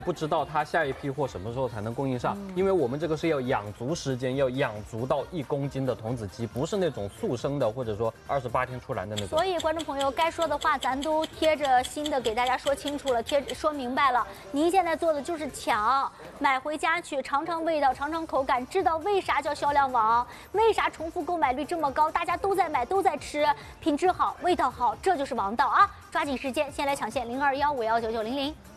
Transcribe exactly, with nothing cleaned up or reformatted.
不知道它下一批货什么时候才能供应上，因为我们这个是要养足时间，要养足到一公斤的童子鸡，不是那种速生的，或者说二十八天出栏的那种。 所以观众朋友该说的话，咱都贴着新的给大家说清楚了，贴说明白了。您现在做的就是抢，买回家去尝尝味道，尝尝口感，知道为啥叫销量王，为啥重复购买率这么高，大家都在买，都在吃，品质好，味道好，这就是王道啊！抓紧时间，先来抢线零二幺五幺九九零零。